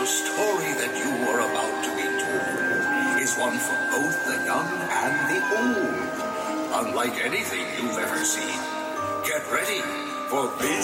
story that you are about to be told is one for both the young and the old. Unlike anything you've ever seen. Get ready for Biz